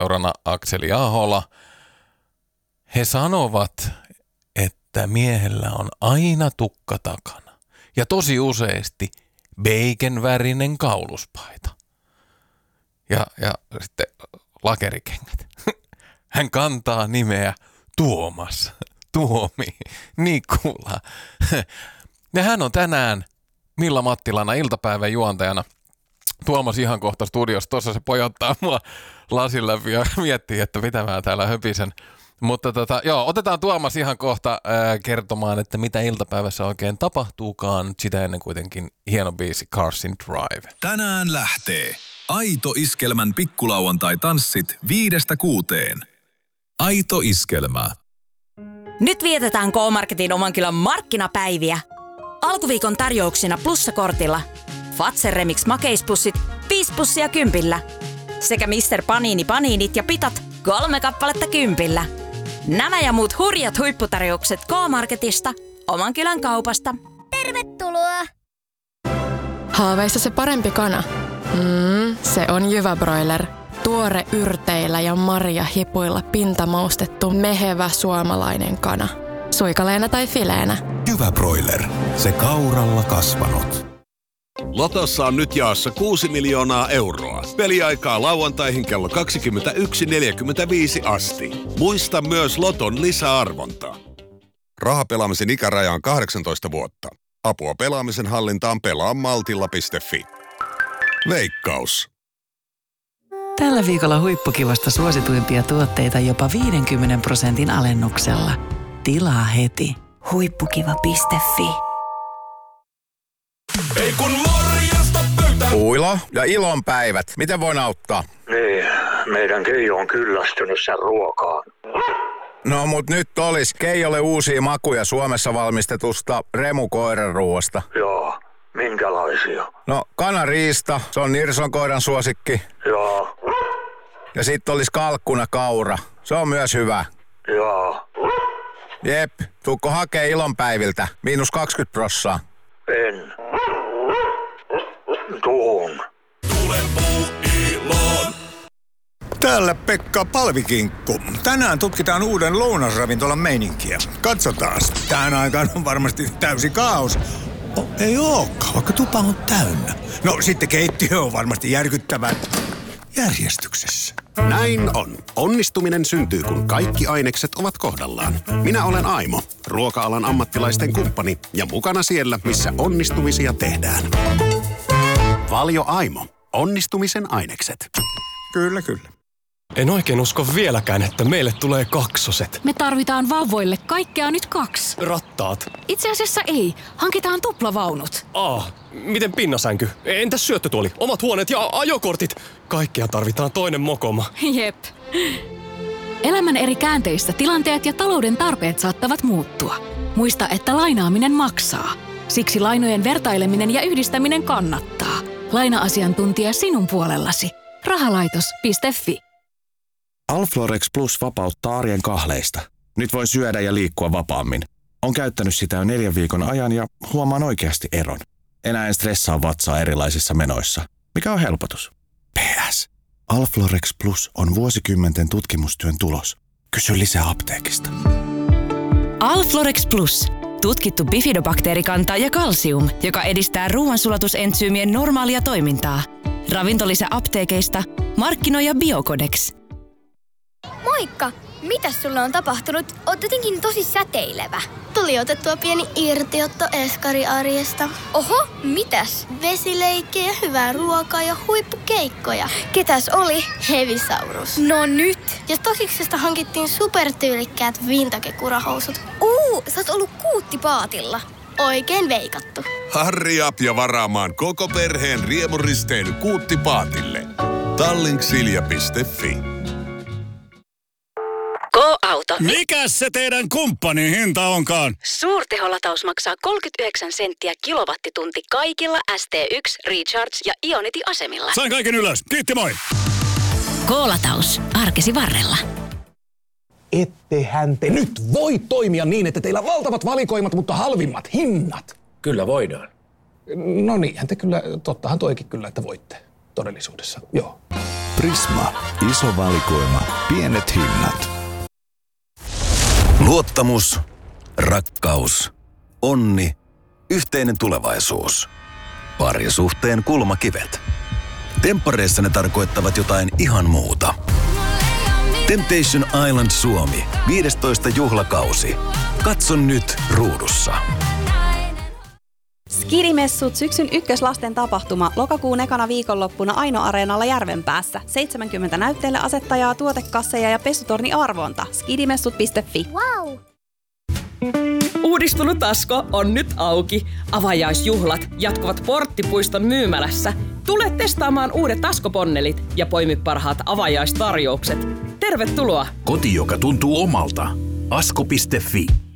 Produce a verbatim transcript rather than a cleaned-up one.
seurana Akseli Ahola. He sanovat, että miehellä on aina tukka takana. Ja tosi useasti bacon-värinen kauluspaita. Ja, ja sitten lakerikengät. Hän kantaa nimeä Tuomas, Tuomi, Nikula. Ja hän on tänään Milla Mattilana iltapäivän juontajana. Tuomas ihan kohta studiossa. Tuossa se pojottaa mua lasin läpi ja miettii, että mitä mä täällä höpisen. Mutta tota, joo, otetaan Tuomas ihan kohta ää, kertomaan, että mitä iltapäivässä oikein tapahtuukaan. Sitä ennen kuitenkin hieno biisi Carsin Drive. Tänään lähtee Aito Iskelmän pikkulauantai-tanssit viidestä kuuteen. Aito Iskelmä. Nyt vietetään K-Marketin oman kylän markkinapäiviä. Alkuviikon tarjouksina plussakortilla Fazer Remix makeispussit viisi pussia kympillä. Sekä mister Panini paniinit ja pitat kolme kappaletta kympillä. Nämä ja muut hurjat huipputarjoukset K-Marketista, oman kylän kaupasta. Tervetuloa! Haaveissa se parempi kana? Mm, se on Jyvä Broiler. Tuore yrteillä ja marjahipuilla pintamaustettu mehevä suomalainen kana. Suikaleena tai fileenä. Jyvä Broiler. Se kauralla kasvanut. Lotossa on nyt jaossa kuusi miljoonaa euroa. Peliaikaa lauantaihin kello kaksikymmentäyksi neljäkymmentäviisi asti. Muista myös Loton lisäarvonta. Rahapelaamisen ikäraja on kahdeksantoista vuotta. Apua pelaamisen hallintaan pelaa maltilla piste fi. Veikkaus. Tällä viikolla huippukivasta suosituimpia tuotteita jopa viidenkymmenen prosentin alennuksella. Tilaa heti. huippukiva piste fi. Ei kun morjesta pöytään! Uilo ja ilon päivät. Miten voin auttaa? Niin, meidän Keijo on kyllästynyt sen ruokaan. No mut nyt olis Keijolle uusia makuja Suomessa valmistetusta Remu koiranruoasta. Joo, minkälaisia? No kanariista, se on Nirson koiran suosikki. Joo. Ja sit olis kalkkuna kaura, se on myös hyvä. Joo. Jep, tuukko hakee ilonpäiviltä, miinus kaksikymmentä prossaa. En. Tuun. Tule puu iloon. Täällä Pekka Palvikinkku. Tänään tutkitaan uuden lounasravintolan meininkiä. Katsotaan. Tähän aikaan on varmasti täysi kaos. Oh, ei ookaan, vaikka tupa on täynnä. No sitten keittiö on varmasti järkyttävän järjestyksessä. Näin on. Onnistuminen syntyy, kun kaikki ainekset ovat kohdallaan. Minä olen Aimo, ruoka-alan ammattilaisten kumppani ja mukana siellä, missä onnistumisia tehdään. Valio Aimo. Onnistumisen ainekset. Kyllä, kyllä. En oikein usko vieläkään, että meille tulee kaksoset. Me tarvitaan vauvoille kaikkea nyt kaksi. Rattaat. Itse asiassa ei. Hankitaan tuplavaunut. Ah, miten pinnasänky? Entäs syöttötuoli? Omat huoneet ja ajokortit? Kaikkea tarvitaan toinen mokoma. Jep. Elämän eri käänteistä tilanteet ja talouden tarpeet saattavat muuttua. Muista, että lainaaminen maksaa. Siksi lainojen vertaileminen ja yhdistäminen kannattaa. Laina-asiantuntija sinun puolellasi. Rahalaitos piste fi. Alflorex Plus vapauttaa arjen kahleista. Nyt voi syödä ja liikkua vapaammin. On käyttänyt sitä jo neljän viikon ajan ja huomaan oikeasti eron. Enää en stressaa vatsaa erilaisissa menoissa. Mikä on helpotus? P S. Alflorex Plus on vuosikymmenten tutkimustyön tulos. Kysy lisää apteekista. Alflorex Plus. Tutkittu bifidobakteerikanta ja kalsium, joka edistää ruoansulatusentsyymien normaalia toimintaa. Ravintolisä apteekeista. Markkinoija Biocodex. Moikka! Mitäs sulle on tapahtunut? Oot jotenkin tosi säteilevä. Tuli otettua pieni irtiotto eskariarjesta. Oho, mitäs? Vesileikkejä, hyvää ruokaa ja huippukeikkoja. Ketäs oli? Hevisaurus. No nyt! Ja Stasiksesta hankittiin supertyylikkäät vintage-kurahousut. Uu, sä oot ollut kuuttipaatilla. Oikein veikattu. Harri up ja varaamaan koko perheen riemuristeily kuuttipaatille. Tallink-silja piste fi. Go-auto. Mikäs se teidän kumppanin hinta onkaan? Suurteholataus maksaa kolmekymmentäyhdeksän senttiä kilowattitunti kaikilla S T yksi, Recharge ja Ionity-asemilla. Sain kaiken ylös. Kiitti, moi! Go-lataus. Arkesi varrella. Ettehän te nyt voi toimia niin, että teillä on valtavat valikoimat, mutta halvimmat hinnat. Kyllä voidaan. No niinhän te kyllä, tottahan toikin kyllä, että voitte todellisuudessa, joo. Prisma. Iso valikoima. Pienet hinnat. Luottamus, rakkaus, onni, yhteinen tulevaisuus. Parisuhteen kulmakivet. Temppareissa ne tarkoittavat jotain ihan muuta. Temptation Island Suomi, viidestoista juhlakausi. Katso nyt ruudussa. Skidimessut syksyn ykköslasten tapahtuma lokakuun ekana viikonloppuna Aino-areenalla Järvenpäässä. seitsemänkymmentä näytteille asettajaa, tuotekasseja ja pesutorni arvonta. skidimessut piste fi. Wow! Uudistunut Asko on nyt auki. Avajaisjuhlat jatkuvat Porttipuiston myymälässä. Tule testaamaan uudet Asko-ponnelit ja poimi parhaat avajaistarjoukset. Tervetuloa! Koti, joka tuntuu omalta. asko piste fi.